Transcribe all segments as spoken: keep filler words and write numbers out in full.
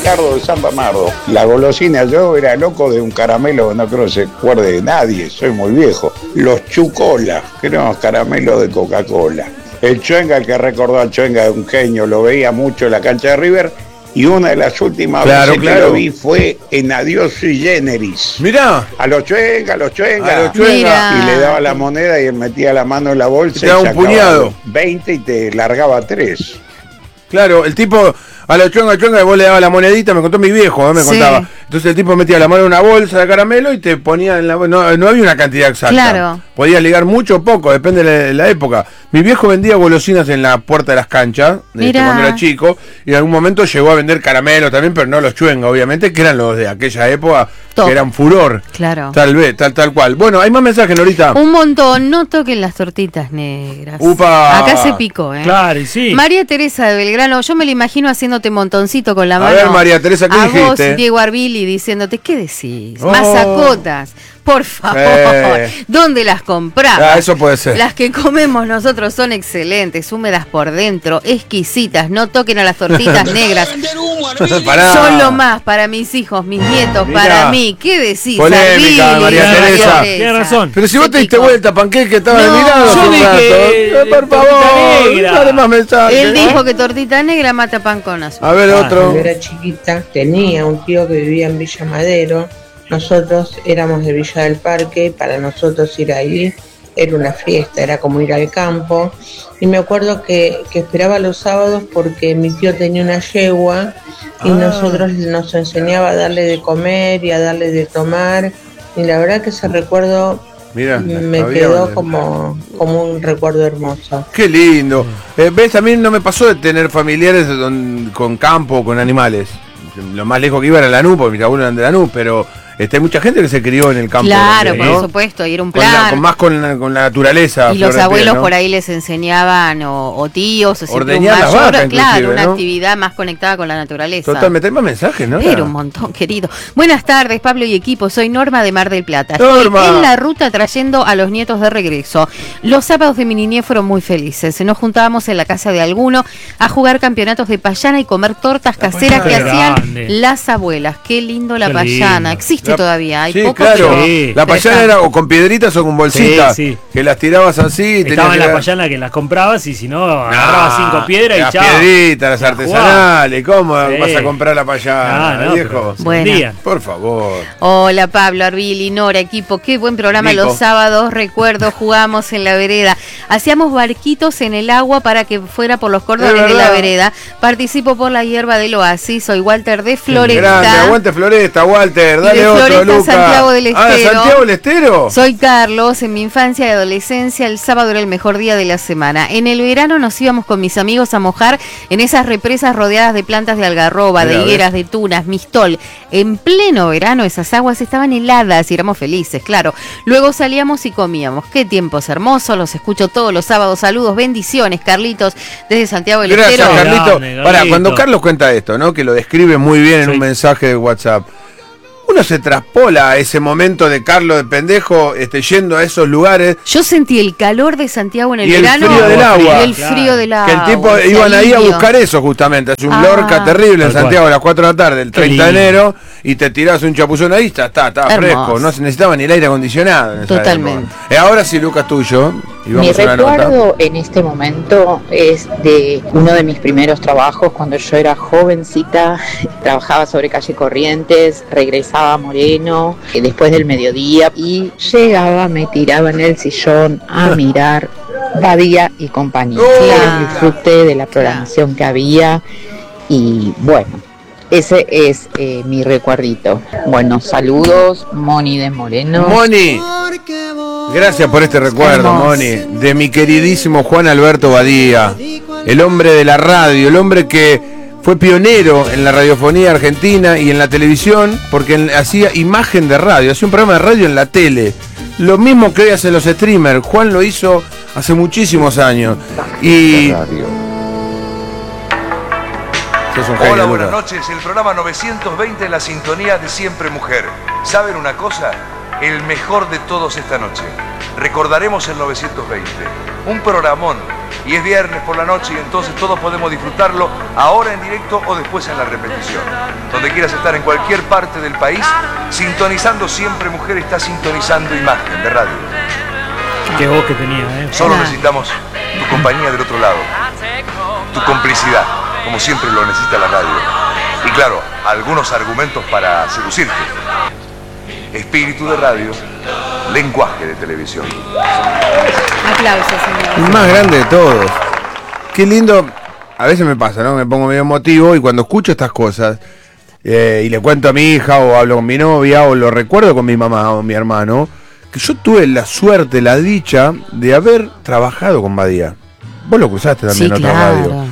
Ricardo de San Bernardo. La golosina, yo era loco de un caramelo que no creo que se acuerde de nadie, soy muy viejo. Los Chucola, que eran los caramelos de Coca-Cola. El Chuenga, el que recordó al Chuenga de un genio, lo veía mucho en la cancha de River. Y una de las últimas claro, veces claro. que lo vi fue en Adiós sui generis. Mirá. A los Chuenga, a los Chuenga. A los Chuenga. Y le daba la moneda y él metía la mano en la bolsa y, te daba un puñado. veinte y te largaba tres. Claro, el tipo a los Chuenga, Chuenga, y vos le dabas la monedita, me contó mi viejo, ¿eh? me sí. contaba. Entonces el tipo metía la mano en una bolsa de caramelo y te ponía en la... No, no había una cantidad exacta. Claro. Podías ligar mucho o poco, depende de la, de la época. Mi viejo vendía golosinas en la puerta de las canchas, este, cuando era chico, y en algún momento llegó a vender caramelos también, pero no los Chuenga, obviamente, que eran los de aquella época, Top. que eran furor. Claro. Tal vez, tal, tal cual. Bueno, hay más mensajes, Norita. Un montón, no toquen las tortitas negras. Upa. Acá se picó, ¿eh? Claro, y sí. María Teresa de Belgrano, yo me lo imagino haciéndote montoncito con la mano. A ver, María Teresa, ¿qué a dijiste? Vos, Diego Arbili, diciéndote, ¿qué decís? Oh. Mazacotas. Por favor, eh. ¿dónde las compramos? Ah, eso puede ser. Las que comemos nosotros son excelentes, húmedas por dentro, exquisitas. No toquen a las tortitas negras. Son lo más para mis hijos, mis nietos, Mirá. para mí. ¿Qué decís? Polémica, Arbili, María Teresa. Tienes razón. Pero si vos te diste vuelta, panqueque, que estaba no, mirando. Yo dije, eh, por favor, dale más mensajes. Él dijo que tortita negra mata pan con azúcar. A ver, otro. Cuando era chiquita, tenía un tío que vivía en Villa Madero. Nosotros éramos de Villa del Parque y para nosotros ir ahí era una fiesta, era como ir al campo. Y me acuerdo que, que esperaba los sábados porque mi tío tenía una yegua y ah. nosotros nos enseñaba a darle de comer y a darle de tomar. Y la verdad que ese recuerdo Mira, me quedó una... como, como un recuerdo hermoso. Qué lindo. Eh, ¿Ves? A mí no me pasó de tener familiares don, con campo, con animales. Lo más lejos que iba era Lanús, porque mis abuelos eran de Lanús, pero... Este, hay mucha gente que se crió en el campo. Claro, ¿no? por supuesto, y era un plan. Con la, con más con la, con la naturaleza. Y los abuelos ¿no? por ahí les enseñaban, o, o tíos, o ordeñar un mayor, vaca, claro, una ¿no? actividad más conectada con la naturaleza. Totalmente, hay más mensajes, ¿no? Pero un montón, querido. Buenas tardes, Pablo y equipo, soy Norma de Mar del Plata. Norma. Estoy en la ruta trayendo a los nietos de regreso. Los sábados de mi niñez fueron muy felices. Nos juntábamos en la casa de alguno a jugar campeonatos de payana y comer tortas la caseras que hacían grande. las abuelas. Qué lindo la Qué payana. Lindo. Existe la... todavía, hay Sí, poco, claro. Sí. La payana era o con piedritas o con bolsitas. Sí, sí. Que las tirabas así. Estaba en la payana que las comprabas y si no, agarrabas no, cinco piedras y las chao. Las piedritas, las artesanales. ¿Cómo sí. vas a comprar la payana, no, no, viejo? Bueno. Por favor. Hola, Pablo, Arbili, Nora, equipo. Qué buen programa Nico. Los sábados. Recuerdo, jugamos en la vereda. Hacíamos barquitos en el agua para que fuera por los cordones de la vereda. Participo por la hierba del Oasis. Soy Walter de Floresta. Grande, aguante Floresta, Walter. Dale de otro, Floresta, Lucas. Santiago del Estero. Ah, ¿de Santiago del Estero? Soy Carlos. En mi infancia y adolescencia, el sábado era el mejor día de la semana. En el verano nos íbamos con mis amigos a mojar en esas represas rodeadas de plantas de algarroba, Mira, de higueras, de tunas, mistol. En pleno verano esas aguas estaban heladas y éramos felices, claro. Luego salíamos y comíamos. Qué tiempos hermosos. Los escucho todos los sábados. Saludos, bendiciones, Carlitos, desde Santiago del Gracias, Estero. Carlito. Carlito. Para, cuando Carlos cuenta esto, ¿no? Que lo describe muy bien en sí. un mensaje de WhatsApp. Uno se traspola a ese momento de Carlos de pendejo, este, yendo a esos lugares. Yo sentí el calor de Santiago en el y verano. Y el frío del agua. Y el frío claro. del agua. Que el tipo iban ahí a buscar eso justamente. Es un ah. Lorca terrible en Santiago a las cuatro de la tarde, el treinta de enero, y te tirás un chapuzón ahí, está, está, está fresco. No se necesitaba ni el aire acondicionado. En Totalmente. Eh, ahora sí, Lucas, tuyo. Y vamos Mi a recuerdo en este momento es de uno de mis primeros trabajos cuando yo era jovencita, trabajaba sobre calle Corrientes, regresaba a Moreno eh, después del mediodía y llegaba, me tiraba en el sillón a mirar Badía y compañía. Oh, disfruté de la programación que había y bueno, ese es eh, mi recuerdito. Bueno, saludos, Moni de Moreno. Moni. Gracias por este recuerdo, Hermoso. Moni, de mi queridísimo Juan Alberto Badía, el hombre de la radio, el hombre que fue pionero en la radiofonía argentina y en la televisión, porque hacía imagen de radio, hacía un programa de radio en la tele. Lo mismo que hoy hacen los streamers, Juan lo hizo hace muchísimos años. Y... Hola, buenas noches, el programa novecientos veinte en la sintonía de Siempre Mujer. ¿Saben una cosa? El mejor de todos esta noche. Recordaremos el novecientos veinte, un programón Y es viernes por la noche y entonces todos podemos disfrutarlo ahora en directo o después en la repetición. Donde quieras estar en cualquier parte del país, sintonizando Siempre Mujer está sintonizando Imagen de Radio. Qué voz que tenía, ¿eh? Solo necesitamos tu compañía del otro lado, tu complicidad, como siempre lo necesita la radio. Y claro, algunos argumentos para seducirte. Espíritu de radio, lenguaje de televisión. Aplausos, señor. El más grande de todos. Qué lindo. A veces me pasa, ¿no? Me pongo medio emotivo y cuando escucho estas cosas eh, y le cuento a mi hija o hablo con mi novia o lo recuerdo con mi mamá o mi hermano, que yo tuve la suerte, la dicha de haber trabajado con Badía. Vos lo cruzaste también Sí, en otra claro. radio.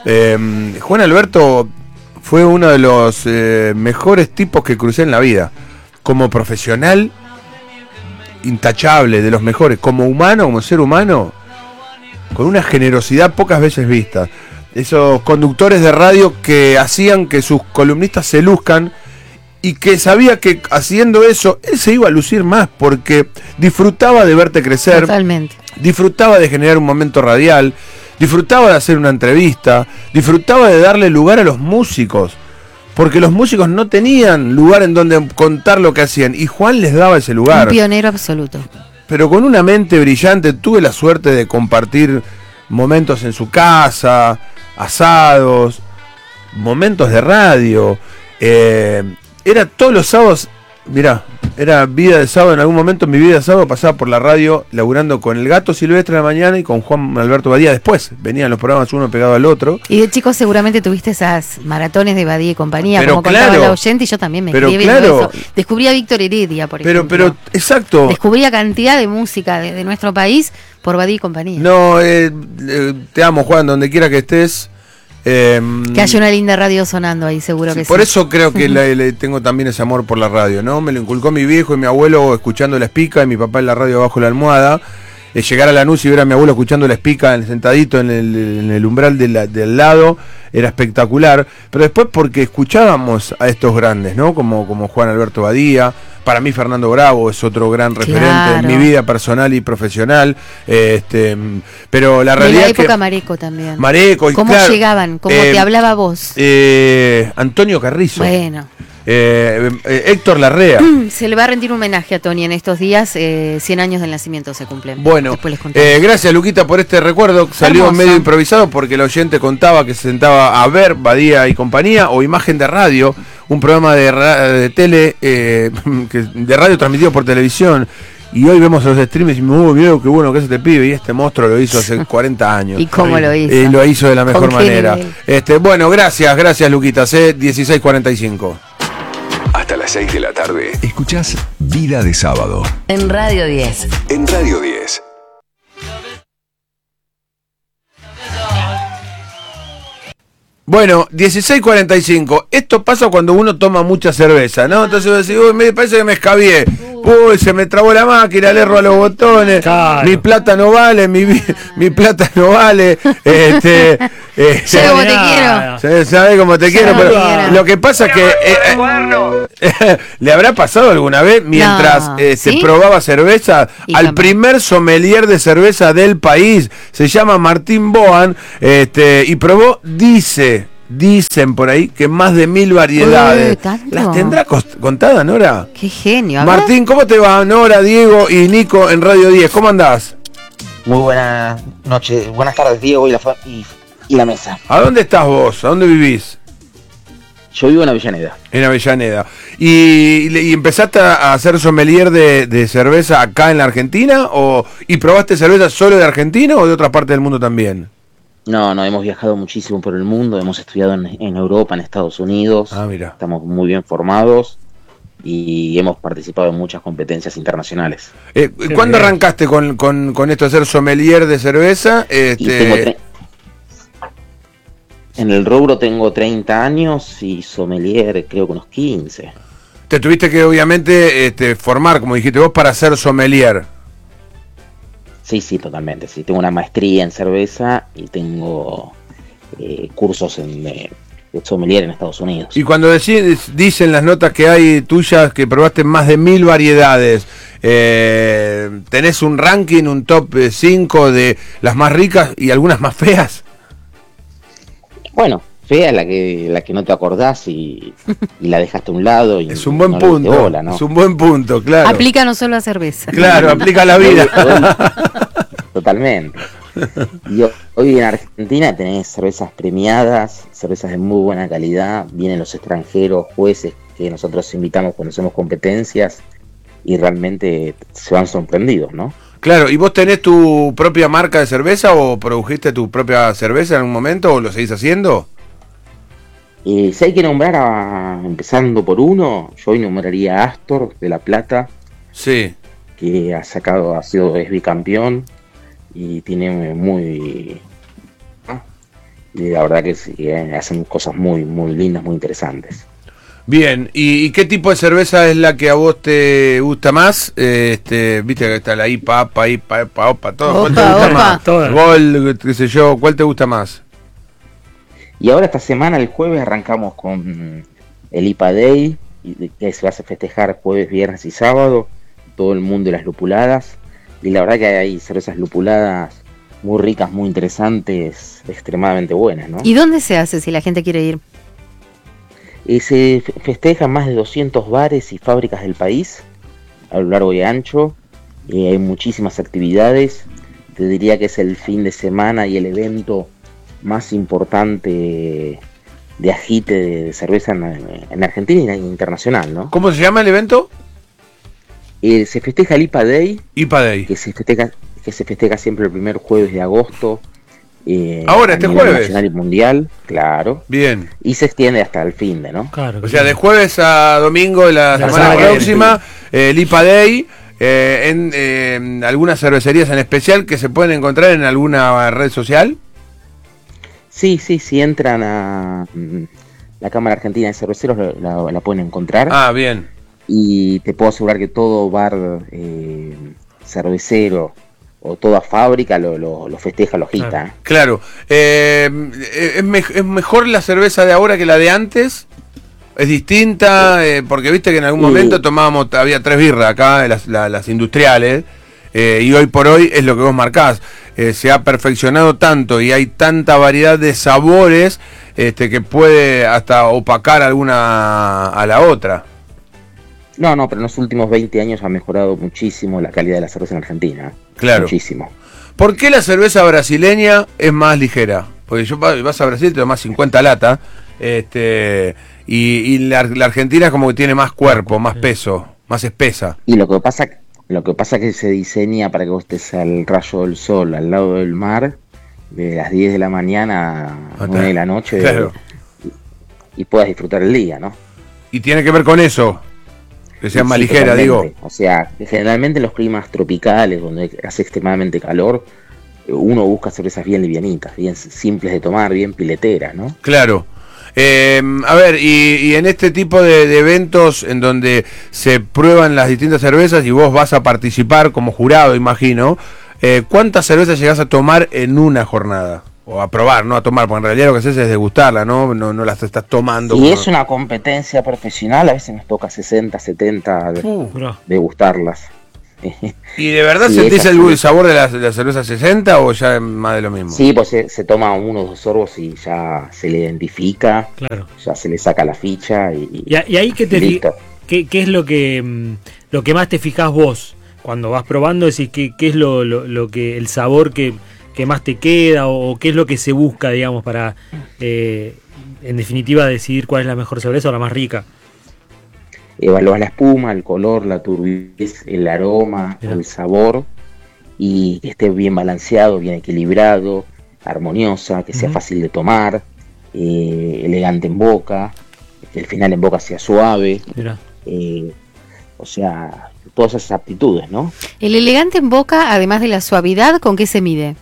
Eh, Juan Alberto fue uno de los eh, mejores tipos que crucé en la vida. Como profesional, intachable, de los mejores. Como humano, como ser humano, con una generosidad pocas veces vista. Esos conductores de radio que hacían que sus columnistas se luzcan y que sabía que haciendo eso él se iba a lucir más porque disfrutaba de verte crecer. Totalmente. Disfrutaba de generar un momento radial, disfrutaba de hacer una entrevista, disfrutaba de darle lugar a los músicos, porque los músicos no tenían lugar en donde contar lo que hacían, y Juan les daba ese lugar. Un pionero absoluto. Pero con una mente brillante, tuve la suerte de compartir momentos en su casa, asados, momentos de radio. Eh, era todos los sábados, mirá, era vida de sábado. En algún momento en mi vida de sábado pasaba por la radio laburando con el Gato Silvestre en la mañana y con Juan Alberto Badía después. Venían los programas uno pegado al otro. Y de chico seguramente tuviste esas maratones de Badía y compañía, Pero como claro, contaba la oyente, y yo también me pero crié viendo claro. eso. Descubrí a Víctor Heredia, por Pero, ejemplo. pero, exacto. Descubrí a cantidad de música de, de nuestro país por Badía y compañía. No, eh, eh, te amo, Juan, donde quiera que estés. Eh, Que haya una linda radio sonando ahí, seguro sí, que por sí. eso creo que le, le tengo también ese amor por la radio, ¿no? Me lo inculcó mi viejo y mi abuelo escuchando la espica y mi papá en la radio abajo de la almohada. Eh, llegar a Lanús y ver a mi abuelo escuchando la espica sentadito en el, en el umbral de la, del lado era espectacular. Pero después porque escuchábamos a estos grandes, ¿no? Como, como Juan Alberto Badía. Para mí Fernando Bravo es otro gran referente Claro. en mi vida personal y profesional. Eh, este, pero la De realidad la es que época Mareco también. Mareco, y ¿Cómo claro, llegaban? ¿Cómo eh, te hablaba vos? Eh, Antonio Carrizo. Bueno. Eh, eh, Héctor Larrea. Se le va a rendir un homenaje a Tony en estos días. eh, cien años del nacimiento se cumplen. Bueno, Después les contamos. eh, gracias Luquita por este recuerdo. Salió Hermoso. medio improvisado porque el oyente contaba que se sentaba a ver Badía y compañía o Imagen de Radio, un programa de, ra- de tele, eh, que, de radio transmitido por televisión. Y hoy vemos los streams y me hubo miedo, qué bueno que es este pibe. Y este monstruo lo hizo hace cuarenta años. ¿Y cómo lo hizo? Y lo hizo de la mejor ¿Con qué manera. nivel? Este, bueno, gracias, gracias Luquita. C dieciséis cuarenta y cinco. Hasta las seis de la tarde. Escuchás Vida de Sábado. En Radio diez. En Radio diez. Bueno, dieciséis cuarenta y cinco. Esto pasa cuando uno toma mucha cerveza, ¿no? Entonces vos decís, uy, me parece que me escabié. Uy, se me trabó la máquina, le erro a los botones. Claro. Mi plata no vale, mi, vi- mi plata no vale. Este, eh, Sé cómo te Nada. quiero. ¿Sabes cómo te quiero? cómo Pero te quiero. lo que pasa es que eh, eh, ¿le habrá pasado alguna vez mientras No. eh, se ¿Sí? probaba cerveza Y al jamás. primer sommelier de cerveza del país? Se llama Martín Boan, este, y probó, dice, dicen por ahí que más de mil variedades. Uy, ¿tanto? ¿Las tendrá cost- contadas, Nora? Qué genio. A ver. Martín, ¿cómo te va? Nora, Diego y Nico en Radio diez, ¿cómo andás? Muy buenas noches, buenas tardes Diego y la, fa- y, y la mesa. ¿A dónde estás vos? ¿A dónde vivís? Yo vivo en Avellaneda. En Avellaneda. ¿Y, y empezaste a hacer sommelier de, de cerveza acá en la Argentina? O, ¿Y probaste cerveza solo de Argentina o de otras partes del mundo también? No, no, hemos viajado muchísimo por el mundo, hemos estudiado en, en Europa, en Estados Unidos. Ah, mira. Estamos muy bien formados y hemos participado en muchas competencias internacionales. Eh, ¿Cuándo bien. arrancaste con, con, con esto de ser sommelier de cerveza? Y tengo Este, tre- en el rubro tengo treinta años y sommelier creo que unos quince. te tuviste que obviamente este, formar, como dijiste vos, para ser sommelier. Sí, sí, totalmente. Sí, tengo una maestría en cerveza y tengo eh, cursos en, eh, de sommelier en Estados Unidos. Y cuando decís, dicen las notas que hay tuyas que probaste más de mil variedades, eh, ¿tenés un ranking, un top cinco de las más ricas y algunas más feas? Bueno, fea la que la que no te acordás y, y la dejaste a un lado. Y es un buen no punto, bola, ¿no? es un buen punto, claro. Aplica no solo a cerveza. Claro, aplica a la vida. Totalmente. Y hoy en Argentina tenés cervezas premiadas, cervezas de muy buena calidad, vienen los extranjeros, jueces que nosotros invitamos cuando hacemos competencias y realmente se van sorprendidos, ¿no? Claro, ¿y vos tenés tu propia marca de cerveza o produjiste tu propia cerveza en algún momento o lo seguís haciendo? Eh, si hay que nombrar, a, empezando por uno, yo hoy nombraría a Astor de La Plata, sí, que ha sacado, ha sido, es bicampeón y tiene muy, y la verdad que sí, eh, hacen cosas muy, muy lindas, muy interesantes. Bien, ¿y, y qué tipo de cerveza es la que a vos te gusta más? Eh, este, viste que está la I P A, A P A, I P A, EPA, OPA, todo. ¿Cuál te Opa, gusta opa. más? Todas. Gold, qué sé yo, ¿cuál te gusta más? Y ahora esta semana, el jueves, arrancamos con el I P A Day, que se va a festejar jueves, viernes y sábado, todo el mundo de las lupuladas. Y la verdad que hay cervezas lupuladas muy ricas, muy interesantes, extremadamente buenas, ¿no? ¿Y dónde se hace si la gente quiere ir? Y se festejan más de doscientos bares y fábricas del país, a lo largo y ancho. Y hay muchísimas actividades. Te diría que es el fin de semana y el evento más importante de agite de cerveza en, en Argentina y internacional, ¿no? ¿Cómo se llama el evento? Eh, se festeja el I P A Day, I P A Day. que se festeja, que se festeja siempre el primer jueves de agosto. Eh, Ahora, a este nivel jueves. nacional y mundial, claro. Bien. Y se extiende hasta el fin de, ¿no? Claro. O sea, de jueves a domingo de la La semana semana que próxima, eh, el I P A Day, eh, en eh, algunas cervecerías en especial que se pueden encontrar en alguna red social. Sí, sí, si entran a mm, la Cámara Argentina de Cerveceros la, la- la pueden encontrar. Ah, bien. Y te puedo asegurar que todo bar eh, cervecero o toda fábrica lo, lo, lo festeja, lo agita. Claro. ¿eh? Claro. Eh, ¿es, me- ¿Es mejor la cerveza de ahora que la de antes? ¿Es distinta? Eh, porque viste que en algún Sí. momento tomábamos, había tres birras acá, las, la- las industriales, eh, y hoy por hoy es lo que vos marcás. Eh, se ha perfeccionado tanto y hay tanta variedad de sabores este, que puede hasta opacar alguna a la otra. No, no, pero en los últimos veinte años ha mejorado muchísimo la calidad de la cerveza en Argentina. ¿eh? Claro. Muchísimo. ¿Por qué la cerveza brasileña es más ligera? Porque yo va- vas a Brasil y te tomás cincuenta latas, este, y, y la, la Argentina es como que tiene más cuerpo, más peso, más espesa. Y lo que pasa, lo que pasa que se diseña para que vos estés al rayo del sol, al lado del mar, de las diez de la mañana a nueve de la noche, Claro. y, y puedas disfrutar el día, ¿no? Y tiene que ver con eso, que sea Sí, más sí, ligera, totalmente. digo. O sea, generalmente en los climas tropicales, donde hace extremadamente calor, uno busca cervezas bien livianitas, bien simples de tomar, bien pileteras, ¿no? Claro. Eh, a ver, y, y en este tipo de, de eventos en donde se prueban las distintas cervezas y vos vas a participar como jurado, imagino, eh, ¿cuántas cervezas llegás a tomar en una jornada? O a probar, no a tomar, porque en realidad lo que haces es degustarla, ¿no? No, no las estás tomando. Si como- es una competencia profesional, a veces nos toca sesenta, setenta de, Uh, Bro. degustarlas. ¿Y de verdad Sí, sentís esa el, sí. el sabor de la, de la cerveza sesenta o ya es más de lo mismo? Sí, pues se, se toma uno o dos sorbos y ya se le identifica, Claro. ya se le saca la ficha y, Y, a- y ahí que te fi- listo. ¿qué, qué es lo que mm, lo que más te fijas vos cuando vas probando? Decís qué, qué es lo, lo, lo que el sabor que, que más te queda o, o qué es lo que se busca, digamos, para eh, en definitiva decidir cuál es la mejor cerveza o la más rica. Evaluás la espuma, el color, la turbidez, el aroma, Mirá. el sabor, y que esté bien balanceado, bien equilibrado, armoniosa, que sea Ujú. fácil de tomar, eh, elegante en boca, que el final en boca sea suave, Mirá. eh, o sea, todas esas aptitudes, ¿no? El elegante en boca, además de la suavidad, ¿con qué se mide?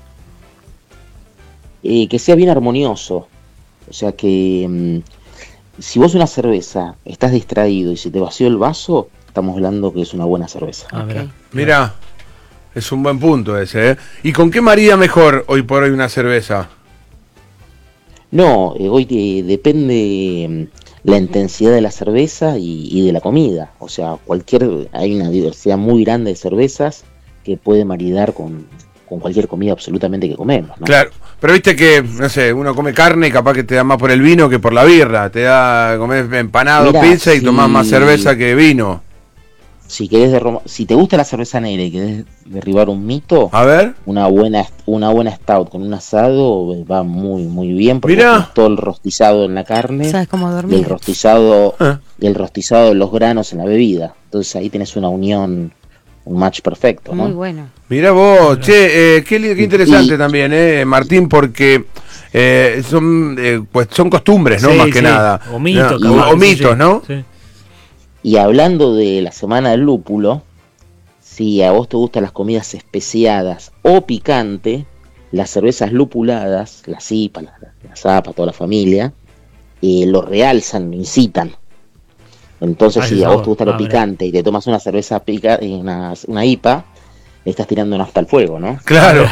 Eh, que sea bien armonioso, o sea que mm, si vos una cerveza estás distraído y se te vació el vaso, estamos hablando que es una buena cerveza. Ah, mirá. Ok. Mira, es un buen punto ese, ¿eh? ¿Y con qué marida mejor hoy por hoy una cerveza? No, eh, hoy te- depende mm, la intensidad de la cerveza y, y de la comida. O sea, cualquier hay una diversidad muy grande de cervezas que puede maridar con, con cualquier comida absolutamente que comemos, ¿no? Claro, pero viste que, no sé, uno come carne y capaz que te da más por el vino que por la birra. Te da, comer empanado, Mirá, pizza y si- tomás más cerveza que vino. Si querés derroma- si te gusta la cerveza negra y querés derribar un mito, A ver. una buena una buena stout con un asado eh, va muy muy bien porque Mirá. tenés todo el rostizado en la carne ¿Sabes cómo y el dormir? rostizado Ah. y el rostizado de los granos en la bebida. Entonces ahí tenés una unión, un match perfecto, ¿no? Muy bueno. Mirá vos, che, eh, qué, li- qué interesante Y- también, eh, Martín, porque eh, son eh, pues son costumbres, ¿no? Sí, Más que sí. nada. O mitos, No, capaz, o sí, mitos, sí. ¿no? Sí. Y hablando de la semana del lúpulo, si a vos te gustan las comidas especiadas o picante, las cervezas lupuladas, la C I P A, la, la Zapa, toda la familia, eh, lo realzan, lo incitan. Entonces, Ah, si ese a vos sabor. te gusta lo Ah, mirá. picante y te tomas una cerveza pica, eh, una, una I P A, le estás tirando nafta al fuego, ¿no? Claro,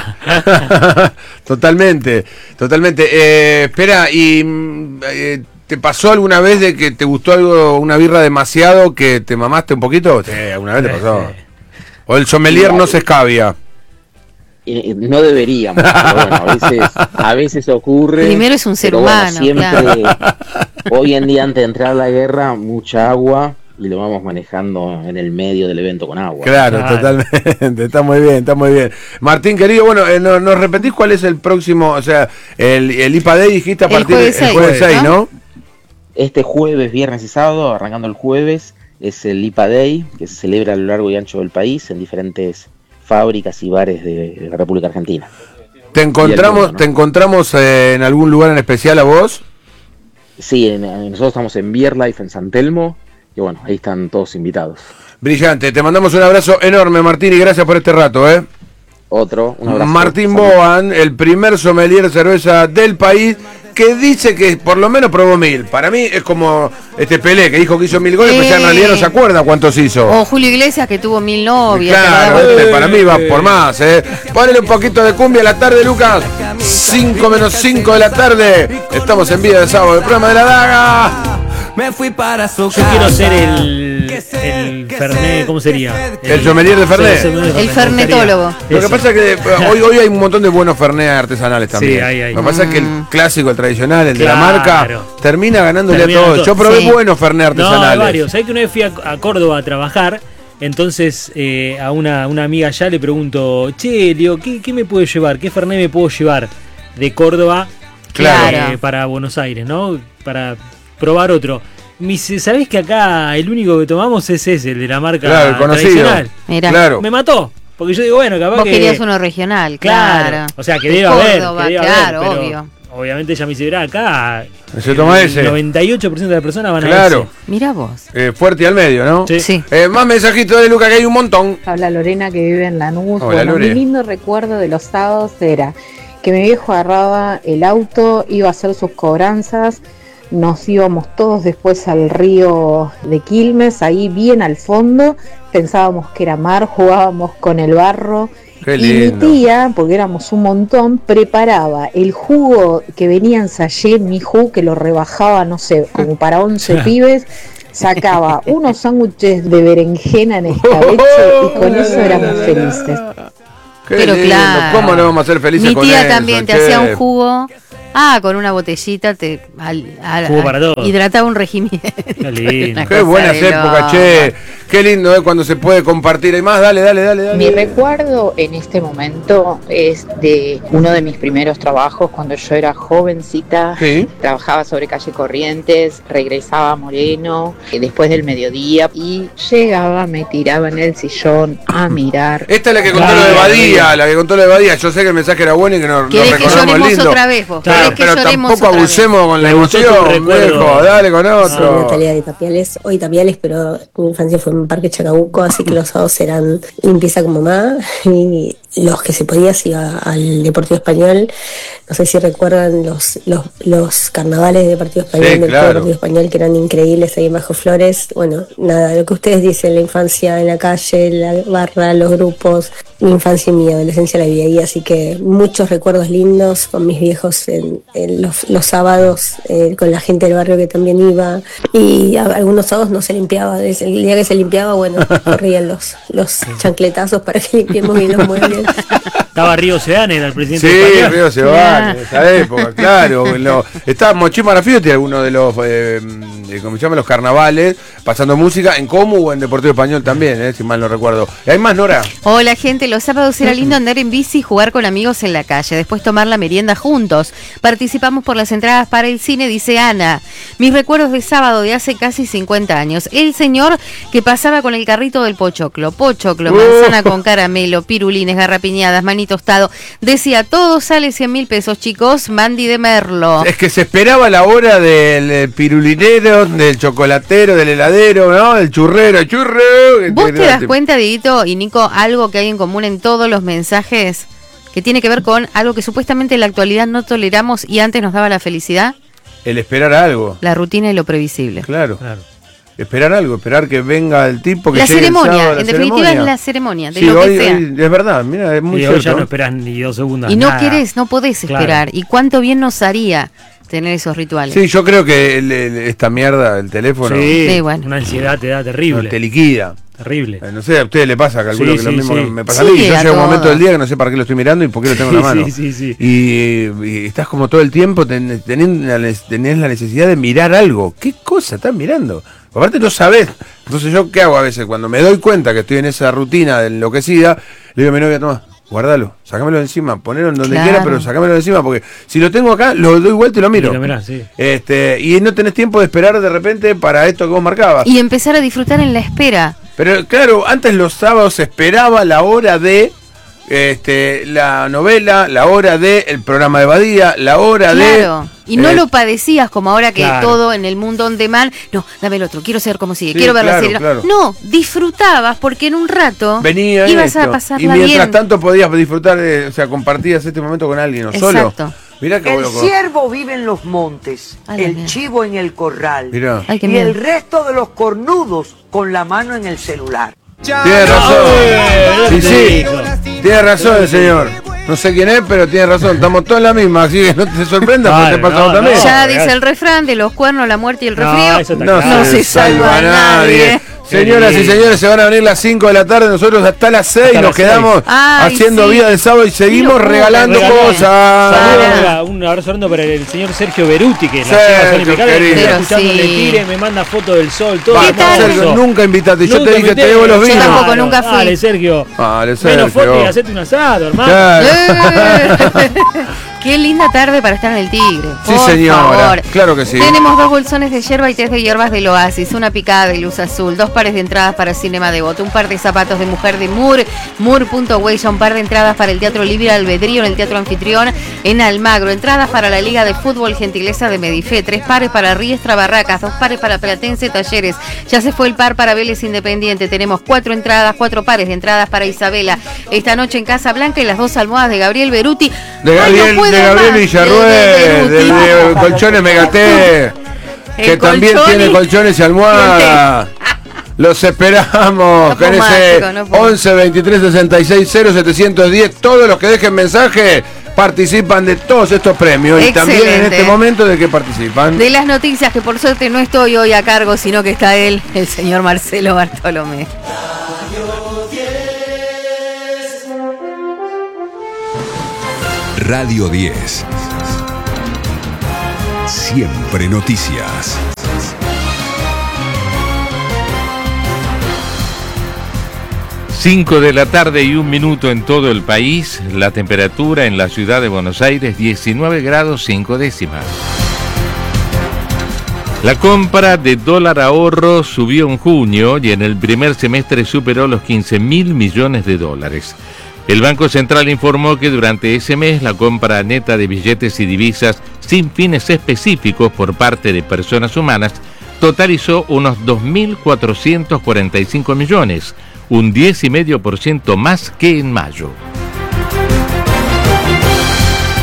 totalmente, totalmente. Eh, espera, ¿y mm, eh, te pasó alguna vez de que te gustó algo, una birra demasiado, que te mamaste un poquito? Sí, alguna vez te pasó. O el sommelier no se escabia. Eh, no deberíamos, pero bueno, a veces, a veces ocurre. Primero es un ser pero bueno, humano, siempre, hoy en día, antes de entrar a la guerra, mucha agua y lo vamos manejando en el medio del evento con agua. Claro, Claro. totalmente, está muy bien, está muy bien. Martín, querido, bueno, eh, no- ¿nos repetís cuál es el próximo, o sea, el, el I P A Day dijiste a El partir jueves del seis, jueves seis, ¿no? ¿no? Este jueves, viernes y sábado, arrancando el jueves, es el I P A Day, que se celebra a lo largo y ancho del país en diferentes fábricas y bares de, de la República Argentina. ¿Te encontramos, mundo, ¿no? ¿te encontramos eh, en algún lugar en especial a vos? Sí, en- en- nosotros estamos en Beer Life en San Telmo, y bueno, ahí están todos invitados. Brillante, te mandamos un abrazo enorme, Martín, y gracias por este rato, ¿eh? Otro, un abrazo. Martín Salud. Boan, el primer sommelier de cerveza del país, que dice que por lo menos probó mil. Para mí es como este Pelé, que dijo que hizo mil goles, pero ya en Eh. realidad no se acuerda cuántos hizo. O Julio Iglesias, que tuvo mil novias. ¿te Claro, acordás? este, para mí va por más, ¿eh? Ponele un poquito de cumbia a la tarde, Lucas. cinco menos cinco de la tarde. Estamos en Vida de Sábado, el programa de la Daga. Me fui para su Yo quiero ser el, el Fernet, ¿cómo sería? El sommelier de Fernet. El fernetólogo. Lo que pasa es que eh, hoy, hoy hay un montón de buenos Fernet artesanales también. Sí, hay, hay. Lo que pasa es que el clásico, el tradicional, el de la Claro. marca, termina ganándole Termina a todos. todo. Yo probé Sí. buenos Fernet No, artesanales. hay varios. ¿Sabés que una vez fui a, a Córdoba a trabajar? Entonces eh, a una, una amiga allá le pregunto, che, Leo, ¿qué, ¿qué me puedo llevar? ¿Qué Fernet me puedo llevar de Córdoba Claro. eh, para Buenos Aires, ¿no? Para probar otro. Me dice, ¿sabés que acá el único que tomamos es ese, el de la marca Claro, el conocido. tradicional? Mirá. Claro. Me mató. Porque yo digo, bueno, capaz Vos que... querías uno regional, Claro. claro. O sea, que De debe haber, Córdoba, que debe claro, haber, pero obvio. obviamente ella me dice, verá, acá Se toma el ese. noventa y ocho por ciento de las personas van a Claro. ese. Mirá vos. Eh, fuerte y al medio, ¿no? Sí. Sí. Eh, más mensajitos de Luca, que hay un montón. Habla Lorena, que vive en Lanús. Hola, Bueno, Lore. mi lindo recuerdo de los sábados era que mi viejo agarraba el auto, iba a hacer sus cobranzas, nos íbamos todos después al río de Quilmes, ahí bien al fondo, pensábamos que era mar, jugábamos con el barro. Qué Y mi lindo. tía, porque éramos un montón, preparaba el jugo que venía en sallé, mi jugo, que lo rebajaba, no sé, como para once pibes, sacaba unos sándwiches de berenjena en escabeche y con eso éramos felices. Qué Pero lindo. claro. ¿Cómo no vamos a ser felices Mi con tía eso, también te che? hacía un jugo. Ah, con una botellita te al, al- Jugo para todos. hidrataba un regimiento. Qué lindo. Una Qué cosa buenas de épocas, loco. che. Qué lindo, ¿eh? Cuando se puede compartir. Hay más, dale, dale, dale, dale. Mi recuerdo en este momento es de uno de mis primeros trabajos cuando yo era jovencita. Sí. Trabajaba sobre calle Corrientes, regresaba a Moreno eh, después del mediodía y llegaba, me tiraba en el sillón a mirar. Esta es la que contó Claro, lo de Badía, claro. la que contó lo de Badía. Yo sé que el mensaje era bueno y que nos, nos ¿Querés que recordamos lloremos lindo. otra vez vos? Claro, ¿Querés que pero lloremos tampoco otra vez? abusemos con la Me gustó tu emoción, recuerdo. viejo. Dale con Soy otro. Natalia de Tapiales, hoy Tapiales, pero mi infancia fue en Parque Chacabuco, así que los sábados eran limpieza con mamá y los que se podía se iba al Deportivo Español. No sé si recuerdan los los, los carnavales de Deportivo Español, Sí, del claro. Deportivo Español, que eran increíbles ahí en Bajo Flores. Bueno, nada, lo que ustedes dicen, la infancia en la calle, la barra, los grupos, mi infancia y mi adolescencia la vi ahí, así que muchos recuerdos lindos con mis viejos en, en los, los sábados, eh, con la gente del barrio que también iba, y a, algunos sábados no se limpiaba, desde el día que se limpiaba, bueno, corrían los, los chancletazos para que limpiemos bien los muebles. Estaba Río Sedán, era el presidente Sí, español. Río Sebane, en esa época, claro. Lo, estaba Mochi Marafiotti, alguno de los, eh, eh, ¿cómo se llama? Los carnavales, pasando música en Comu o en Deportivo Español también, eh, si mal no recuerdo. ¿Hay más, Nora? Hola gente, los sábados era lindo andar en bici y jugar con amigos en la calle, después tomar la merienda juntos. Participamos por las entradas para el cine, dice Ana. Mis recuerdos de sábado de hace casi cincuenta años. El señor que pasaba con el carrito del pochoclo, pochoclo, manzana con caramelo, pirulines, garrapiñadas, maní tostado. Decía, todo sale cien mil pesos, chicos, Mandy de Merlo. Es que se esperaba la hora del eh, pirulinero, del chocolatero, del heladero, ¿no? Del churrero, churro. ¿Vos te das cuenta, Dieguito y Nico, algo que hay en común en todos los mensajes que tiene que ver con algo que supuestamente en la actualidad no toleramos y antes nos daba la felicidad? El esperar algo. La rutina y lo previsible. Claro. claro. Esperar algo, esperar que venga el tipo que la llegue ceremonia, el sábado, la en definitiva ceremonia. Es la ceremonia, de sí, lo hoy, que sea. Hoy, es verdad, mira, es muy y cierto. hoy ya no esperas ni dos segundos. Y no nada. querés, no podés esperar. Claro. Y cuánto bien nos haría tener esos rituales. Sí, yo creo que el, el, esta mierda, el teléfono, sí, sí, bueno. una ansiedad te da terrible. no, te liquida. Terrible. Eh, no sé, a ustedes le pasa, calculo Sí, que lo sí, mismo sí. que me pasa Sí, a mí. Yo a llego un todo. momento del día que no sé para qué lo estoy mirando y por qué lo tengo en la mano. Sí, sí, sí. Y, y estás como todo el tiempo, ten, tenés, la, tenés la necesidad de mirar algo. ¿Qué cosa estás mirando? Aparte no sabés. Entonces yo, ¿qué hago a veces? Cuando me doy cuenta que estoy en esa rutina de enloquecida, le digo a mi novia, toma, guardalo, sacámelo de encima, ponelo en donde Claro. quieras, pero sacámelo de encima, porque si lo tengo acá, lo doy vuelta y lo miro. Y lo mirás, sí. Este, y no tenés tiempo de esperar de repente para esto que vos marcabas. Y empezar a disfrutar en la espera. Pero claro, antes los sábados se esperaba la hora de este, la novela, la hora de el programa de Badía, la hora Claro. de... Y no eh, lo padecías como ahora que claro. todo en el mundo on demand. No, dame el otro, quiero saber cómo sigue, Sí, quiero ver la claro, serie. claro. No, disfrutabas porque en un rato venía ibas esto. a pasarla y mientras bien. tanto podías disfrutar, de, o sea, compartías este momento con alguien o solo. Exacto. Mirá qué El bueno. ciervo vive en los montes, Ay, el mira. chivo en el corral Mirá. Ay, qué y miedo. el resto de los cornudos con la mano en el celular. Tiene razón. Sí, sí. Tiene razón el señor. No sé quién es, pero tiene razón. Estamos todos en la misma, así que no te sorprendas porque Claro, te pasamos no, también. no. Ya dice el refrán de los cuernos, la muerte y el No, resfrío. eso está No, claro. se, salva nadie. Señoras y señores, se van a venir las cinco de la tarde, nosotros hasta las seis Hasta nos las quedamos Ay, haciendo sí. vida de sábado y seguimos locura, regalando regalando. cosas. Saludos, mira, un abrazo grande para el señor Sergio Beruti, que Sergio, la lleva Sol Impecable, que querido. está escuchando Pero Le sí. Tire, me manda fotos del sol, todo Va, tal? Sergio, nunca invitaste, yo Nunca te dije, invité. te debo los Yo vinos. tampoco, nunca fui. Dale, Sergio. Dale, Menos Sergio. fotos y hacete un asado, hermano. Claro. Eh. Qué linda tarde para estar en el Tigre. Sí, por señora, favor. claro que sí. Tenemos dos bolsones de yerba y tres de hierbas del Oasis, una picada de luz azul, dos pares de entradas para Cinema Devoto, un par de zapatos de mujer de Moore, Moore punto Huella, un par de entradas para el Teatro Libre Albedrío en el Teatro Anfitrión en Almagro, entradas para la Liga de Fútbol Gentileza de Medifé, tres pares para Riestra Barracas, dos pares para Platense Talleres, ya se fue el par para Vélez Independiente, tenemos cuatro entradas, cuatro pares de entradas para Isabela, esta noche en Casa Blanca y las dos almohadas de Gabriel Beruti. De Gabriel, Ay, no de puedo Gabriel más. Villarruel, De- de del Beruti. de Colchones Megaté, que El también colchón tiene y- colchones y almohada. Los esperamos No con puedo más, ese chicos, no puedo. once veintitrés sesenta y seis cero setecientos diez. Todos los que dejen mensaje participan de todos estos premios. Y también en Excelente. este momento de que participan. De las noticias, que por suerte no estoy hoy a cargo, sino que está él, el señor Marcelo Bartolomé. Radio diez. Siempre noticias. cinco de la tarde y un minuto en todo el país. La temperatura en la ciudad de Buenos Aires, diecinueve grados cinco décimas. La compra de dólar ahorro subió en junio y en el primer semestre superó los quince mil millones de dólares. El Banco Central informó que durante ese mes la compra neta de billetes y divisas sin fines específicos por parte de personas humanas totalizó unos dos mil cuatrocientos cuarenta y cinco millones, un diez coma cinco por ciento más que en mayo.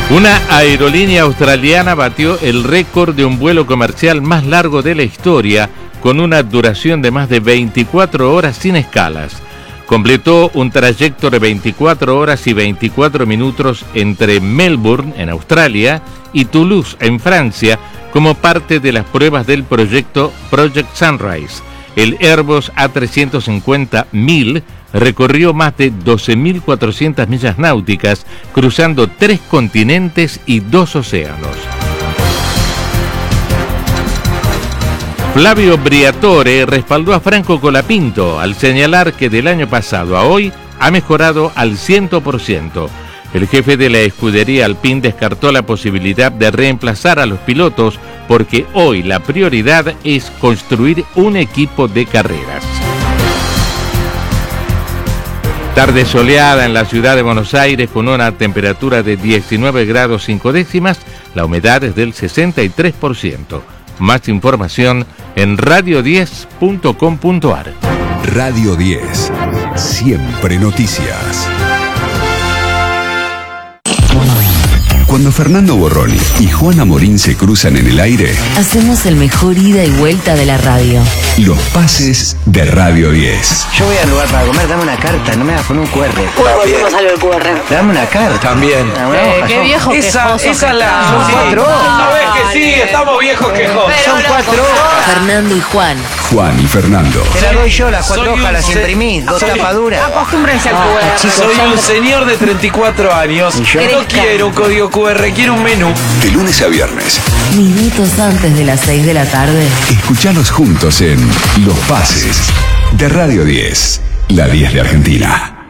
Una aerolínea australiana batió el récord de un vuelo comercial más largo de la historia, con una duración de más de veinticuatro horas sin escalas. Completó un trayecto de veinticuatro horas y veinticuatro minutos entre Melbourne, en Australia, y Toulouse, en Francia, como parte de las pruebas del proyecto Project Sunrise. El Airbus A trescientos cincuenta mil recorrió más de doce mil cuatrocientas millas náuticas, cruzando tres continentes y dos océanos. Flavio Briatore respaldó a Franco Colapinto al señalar que del año pasado a hoy ha mejorado al cien por ciento. El jefe de la escudería Alpine descartó la posibilidad de reemplazar a los pilotos porque hoy la prioridad es construir un equipo de carreras. Tarde soleada en la ciudad de Buenos Aires con una temperatura de diecinueve grados cinco décimas, la humedad es del sesenta y tres por ciento. Más información en radio diez punto com punto ar. Radio diez, siempre noticias. Cuando Fernando Borroni y Juana Morín se cruzan en el aire, hacemos el mejor ida y vuelta de la radio. Los pases de Radio diez. Yo voy al lugar para comer, dame una carta, no me vas a poner un cu erre. Volvimos a el cu erre. Dame una carta. También. Eh, qué viejo esa, quejoso esa que la... estamos. Son cuatro horas. ¿Sabes que sí? Estamos viejos quejosos. Son cuatro horas. Fernando y Juan. Juan y Fernando. Te la doy yo, las cuatro Soy hojas un las se- imprimís, dos soy- tapaduras. Acostúmbrense al cu erre. Soy un señor de treinta y cuatro años. ¿Y yo? No quiero un código cu erre, quiero un menú. De lunes a viernes. Minutos antes de las seis de la tarde. Escuchalos juntos en Los Pases de Radio diez, la diez de Argentina.